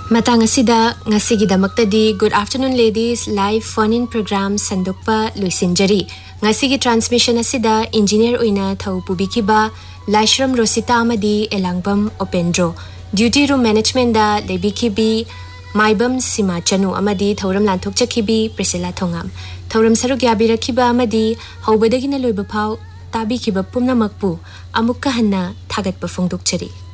Matang asida ngasigidamaktadi good afternoon ladies live phone in program sandukpa luisinjari ngasigi transmission asida engineer oina thau pubikiba Laishram Rosita amadi Elangbam Opendro duty room management da lebikibi Maibam Sima Chanu amadi Thoram Lanthok Chakibi Priscilla Thongam Thoram Saruk Yabirakiba amadi Haubadagina Loibapau Tabi Kiba Pumna Makpu Amukka Hanna Thagat Pafungduk Chari